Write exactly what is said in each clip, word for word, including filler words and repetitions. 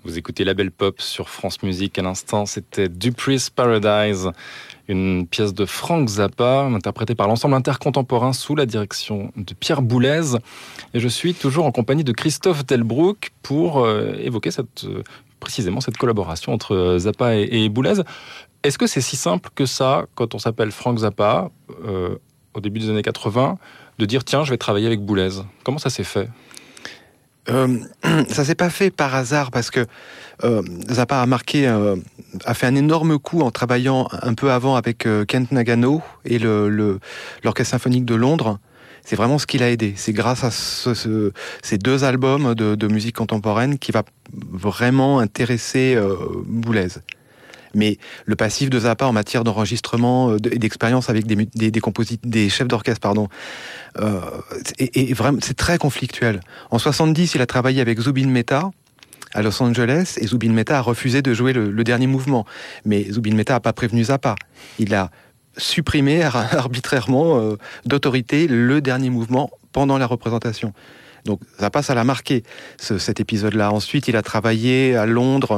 Vous écoutez La Belle Pop sur France Musique. À l'instant, c'était Dupree's Paradise, une pièce de Frank Zappa, interprétée par l'ensemble intercontemporain sous la direction de Pierre Boulez. Et je suis toujours en compagnie de Christophe Delbrück pour euh, évoquer cette, euh, précisément cette collaboration entre Zappa et, et Boulez. Est-ce que c'est si simple que ça, quand on s'appelle Frank Zappa, euh, au début des années quatre-vingts, de dire tiens, je vais travailler avec Boulez? Comment ça s'est fait? Euh, ça s'est pas fait par hasard parce que euh, Zappa a marqué, euh, a fait un énorme coup en travaillant un peu avant avec euh, Kent Nagano et le, le, l'Orchestre Symphonique de Londres. C'est vraiment ce qui l'a aidé. C'est grâce à ce, ce, ces deux albums de, de musique contemporaine qui va vraiment intéresser euh, Boulez. Mais le passif de Zappa en matière d'enregistrement et d'expérience avec des, des, des, composit- des chefs d'orchestre, pardon, euh, est, est vraiment, c'est très conflictuel. En soixante-dix, il a travaillé avec Zubin Mehta à Los Angeles, et Zubin Mehta a refusé de jouer le, le dernier mouvement. Mais Zubin Mehta n'a pas prévenu Zappa. Il a supprimé arbitrairement euh, d'autorité le dernier mouvement pendant la représentation. Donc Zappa, ça l'a marqué, ce, cet épisode-là. Ensuite, il a travaillé à Londres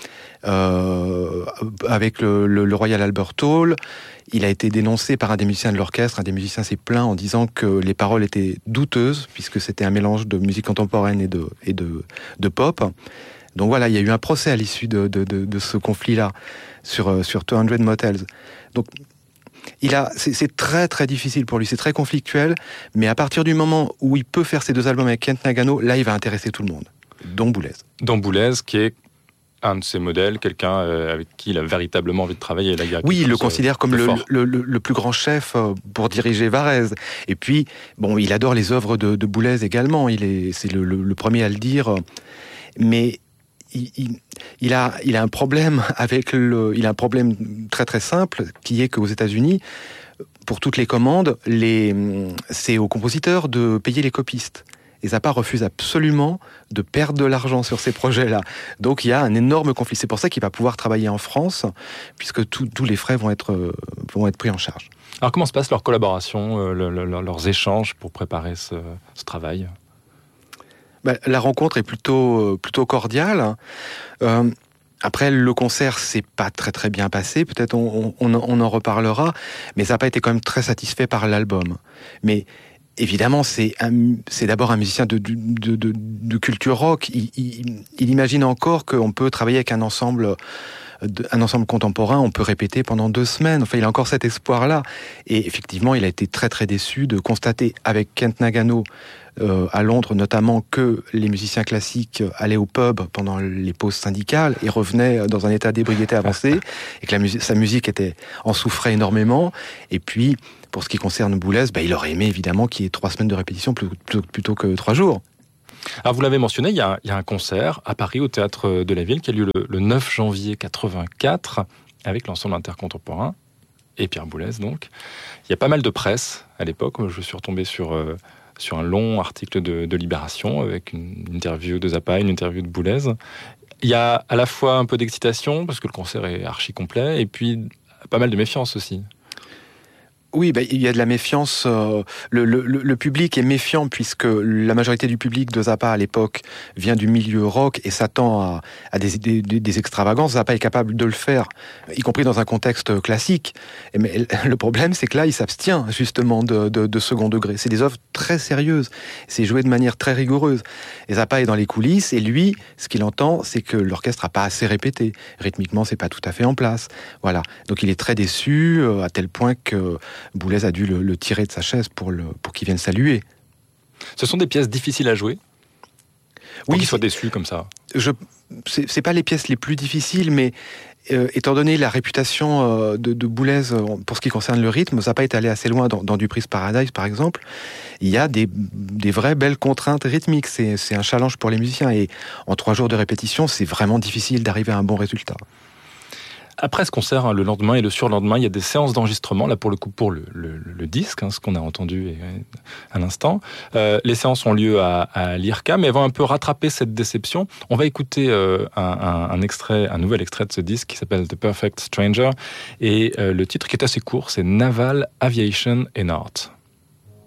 Euh, avec le, le, le Royal Albert Hall. Il a été dénoncé par un des musiciens de l'orchestre. Un des musiciens s'est plaint en disant que les paroles étaient douteuses, puisque c'était un mélange de musique contemporaine et de, et de, de pop. Donc voilà, il y a eu un procès à l'issue de, de, de, de ce conflit-là sur, sur deux cents Motels. Donc il a, c'est, c'est très très difficile pour lui, c'est très conflictuel, mais à partir du moment où il peut faire ces deux albums avec Kent Nagano, là il va intéresser tout le monde, dont Boulez. Dont Boulez, qui est un de ses modèles, quelqu'un avec qui il a véritablement envie de travailler. Là, il oui, il le considère comme le, le, le, le plus grand chef pour diriger Varèse. Et puis, bon, il adore les œuvres de, de Boulez également. Il est, c'est le, le, le premier à le dire. Mais il, il, il, a, il a un problème avec le, il a un problème très très simple, qui est qu'aux États-Unis, pour toutes les commandes, les, c'est aux compositeurs de payer les copistes. Et Zappa refuse absolument de perdre de l'argent sur ces projets-là. Donc il y a un énorme conflit. C'est pour ça qu'il va pouvoir travailler en France, puisque tous les frais vont être, vont être pris en charge. Alors comment se passe leur collaboration, euh, le, le, leurs échanges pour préparer ce, ce travail? Ben, la rencontre est plutôt, plutôt cordiale. Euh, Après, le concert s'est pas très très bien passé. Peut-être on, on, on en reparlera. Mais Zappa était quand même très satisfait par l'album. Mais évidemment, c'est, un, c'est d'abord un musicien de, de, de, de culture rock. Il, il, il imagine encore qu'on peut travailler avec un ensemble, un ensemble contemporain, on peut répéter pendant deux semaines. Enfin, il a encore cet espoir-là. Et effectivement, il a été très très déçu de constater avec Kent Nagano euh, à Londres notamment que les musiciens classiques allaient au pub pendant les pauses syndicales et revenaient dans un état d'ébriété avancé, et que la musique, sa musique était, en souffrait énormément. Et puis, pour ce qui concerne Boulez, bah, il aurait aimé évidemment qu'il y ait trois semaines de répétition plutôt, plutôt que trois jours. Alors vous l'avez mentionné, il y, a, il y a un concert à Paris au Théâtre de la Ville qui a lieu le, le neuf janvier quatre-vingt-quatre avec l'ensemble intercontemporain et Pierre Boulez donc. Il y a pas mal de presse à l'époque. Je suis retombé sur, euh, sur un long article de, de Libération avec une interview de Zappa, une interview de Boulez. Il y a à la fois un peu d'excitation parce que le concert est archi complet et puis pas mal de méfiance aussi. Oui, bah, il y a de la méfiance. Euh, le, le, le public est méfiant puisque la majorité du public de Zappa à l'époque vient du milieu rock et s'attend à, à des, des, des extravagances. Zappa est capable de le faire, y compris dans un contexte classique. Mais le problème, c'est que là, il s'abstient justement de, de, de second degré. C'est des œuvres très sérieuses. C'est joué de manière très rigoureuse. Et Zappa est dans les coulisses et lui, ce qu'il entend, c'est que l'orchestre n'a pas assez répété. Rythmiquement, c'est pas tout à fait en place. Voilà. Donc il est très déçu à tel point que Boulez a dû le, le tirer de sa chaise pour, le, pour qu'il vienne saluer. Ce sont des pièces difficiles à jouer pour oui, qu'il soit déçu comme ça. Je, c'est, c'est pas les pièces les plus difficiles, mais euh, étant donné la réputation euh, de, de Boulez euh, pour ce qui concerne le rythme, ça n'a pas été allé assez loin dans, dans Dupree's Paradise par exemple. Il y a des, des vraies belles contraintes rythmiques. C'est, c'est un challenge pour les musiciens et en trois jours de répétition, c'est vraiment difficile d'arriver à un bon résultat. Après ce concert, hein, le lendemain et le surlendemain, il y a des séances d'enregistrement, là pour le coup pour le, le, le disque, hein, ce qu'on a entendu à l'instant. Euh, les séances ont lieu à, à l'I R C A, mais elles vont un peu rattraper cette déception. On va écouter euh, un, un, un extrait, un nouvel extrait de ce disque qui s'appelle The Perfect Stranger, et euh, le titre qui est assez court, c'est Naval Aviation and Art.